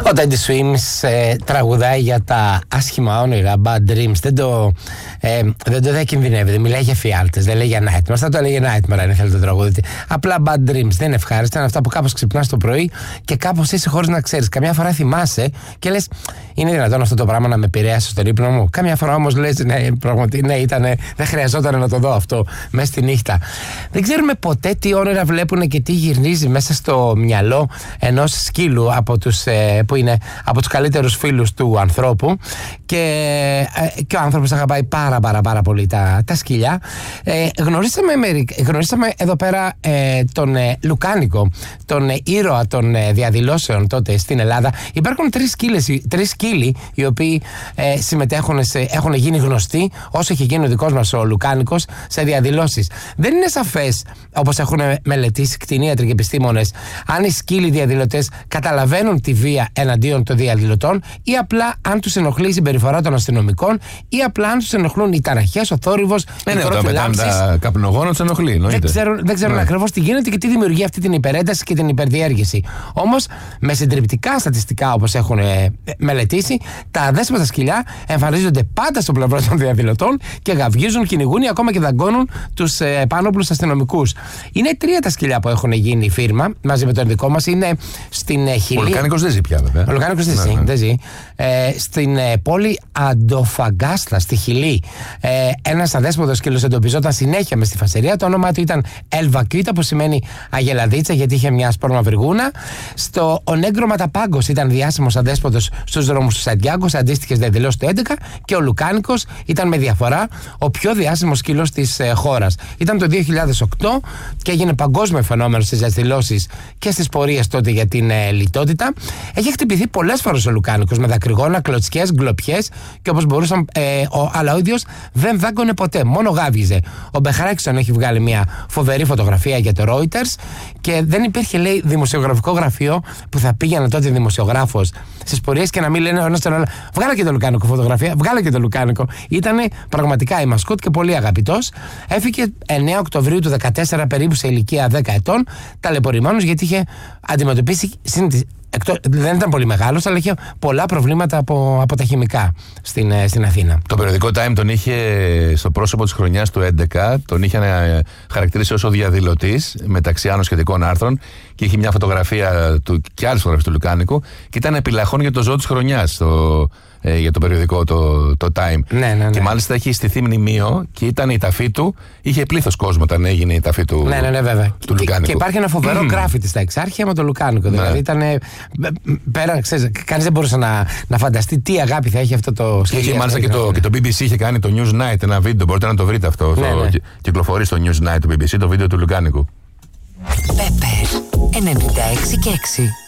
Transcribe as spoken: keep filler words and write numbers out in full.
Ο Teddy Swims ε, τραγουδάει για τα άσχημα όνειρα, bad dreams. Δεν το, ε, δεν το διακινδυνεύει, δεν μιλάει για φιάλτες, δεν λέει για nightmares. Θα το έλεγε nightmare αν ήθελε το τραγούδι. Απλά bad dreams, δεν είναι ευχάριστα. Είναι αυτά που κάπως ξυπνάς το πρωί και κάπως είσαι χωρίς να ξέρεις. Καμιά φορά θυμάσαι και λες, είναι δυνατόν αυτό το πράγμα να με επηρέασε στον ύπνο μου. Καμιά φορά όμως λες, ναι, πραγματικά, ναι, ήτανε, δεν χρειαζόταν να το δω αυτό μέσα στη νύχτα. Δεν ξέρουμε ποτέ τι όνειρα βλέπουν και τι γυρνίζει μέσα στο μυαλό ενός σκύλου από τους, ε, που είναι από τους καλύτερους φίλους του ανθρώπου και, ε, και ο άνθρωπος αγαπάει πάρα πάρα πάρα πολύ τα, τα σκυλιά. Ε, γνωρίσαμε, γνωρίσαμε εδώ πέρα ε, τον ε, Λουκάνικο, τον ε, ήρωα των ε, διαδηλώσεων τότε στην Ελλάδα. Υπάρχουν τρεις, σκύλες, τρεις σκύλοι οι οποίοι ε, συμμετέχουν, σε, έχουν γίνει γνωστοί όσο έχει γίνει ο δικός μας ο Λουκάνικος σε διαδηλώσεις. Δεν είναι σαφές, όπως έχουν μελετήσει κτηνίατροι και επιστήμονες, αν οι σκύλοι διαδηλωτές καταλαβαίνουν τη βία εναντίον των διαδηλωτών ή απλά αν τους ενοχλεί η συμπεριφορά των αστυνομικών ή απλά αν τους ενοχλούν οι ταραχές, ο θόρυβος, ναι, οι ναι, προφυλάξεις. Τα καπνογόνα τους ενοχλεί. Δεν ξέρουν, δεν ξέρουν ναι. ακριβώς τι γίνεται και τι δημιουργεί αυτή την υπερένταση και την υπερδιέργηση. Όμως, με συντριπτικά στατιστικά όπως έχουν ε, μελετήσει, τα αδέσποτα σκυλιά εμφανίζονται πάντα στο πλευρό των διαδηλωτών και γαυγίζουν, κυνηγούν ή ακόμα και δαγκώνουν τους ε, επάνωπλους αστυνομικούς. Είναι τρία τα σκυλιά που έχουν γίνει φίρμα μαζί με τον δικό μας. Είναι στην ε, Χιλή. Ο Λουκάνικος δεν ζει πια, βέβαια. Ο Λουκάνικος δεν ζει. Ναι, ναι. Δεν ζει. Ε, στην ε, πόλη Αντοφαγκάστα, στη Χιλή, ε, ένας αδέσποτος σκύλος εντοπιζόταν συνέχεια μες στη φασαρία. Το όνομά του ήταν Ελβακίτα, που σημαίνει αγελαδίτσα, γιατί είχε μια σπόρμαυριγούνα. Στο Ονέγκρο Ματαπάγκος ήταν διάσημος αδέσποτος στους δρόμους του Σαντιάγκο, σε αντίστοιχες διαδηλώσεις του έντεκα. Και ο Λουκάνικος ήταν με διαφορά ο πιο διάσημος σκύλος της ε, χώρας. Ήταν το δύο χιλιάδες οκτώ και έγινε παγκόσμιο φαινόμενο στις διαδηλώσεις και στις πορείες τότε για την ε, λιτότητα. Έχει χτυπηθεί πολλές φορές ο Λουκάνικος με δακρυγόνα, κλωτσιές, γκλοπιές και όπως μπορούσαν, ε, ο, αλλά ο ίδιος δεν δάγκωνε ποτέ, μόνο γάβγιζε. Ο Μπεχράκισον έχει βγάλει μια φοβερή φωτογραφία για το Reuters και δεν υπήρχε, λέει, δημοσιογραφικό γραφείο που θα πήγαινε τότε δημοσιογράφος στις πορείες και να μην λένε ένα στον άλλο, βγάλε και το Λουκάνικο φωτογραφία, βγάλε και το Λουκάνικο. Ήτανε πραγματικά η μασκότ και πολύ αγαπητός. Έφυγε εννέα Οκτωβρίου του δεκατέσσερα, περίπου σε ηλικία δέκα ετών, ταλαιπωρημένος γιατί είχε αντιμετωπίσει. Δεν ήταν πολύ μεγάλος, αλλά είχε πολλά προβλήματα από, από τα χημικά στην, στην Αθήνα. Το περιοδικό Time τον είχε στο πρόσωπο της χρονιάς του έντεκα, τον είχε χαρακτηρίσει ως ο διαδηλωτής μεταξύ άλλων σχετικών άρθρων και είχε μια φωτογραφία του και άλλες φωτογραφίες του Λουκάνικου και ήταν επιλαχών για το ζώο της χρονιάς στο, ε, για το περιοδικό το, το Time. Ναι, ναι, ναι. Και μάλιστα έχει στηθεί μνημείο και ήταν η ταφή του, είχε πλήθος κόσμο όταν έγινε η ταφή του, ναι, ναι, ναι, βέβαια. του Λουκάνικου. Και, και υπάρχει ένα φοβερό γκράφιτι στα εξάρχεια με το Λουκάνικο. Δηλαδή ναι. ήταν. Πέρα, ξέρεις, κανείς δεν μπορούσε να, να φανταστεί τι αγάπη θα έχει αυτό το σκηνικό. Και είχε μάλιστα και το, και το μπι μπι σι είχε κάνει το Newsnight ένα βίντεο. Μπορείτε να το βρείτε αυτό. Ναι, το, ναι. Κυκλοφορεί στο Newsnight του μπι μπι σι το βίντεο του Λουκάνικου. Πέπερ ενενήντα έξι και έξι.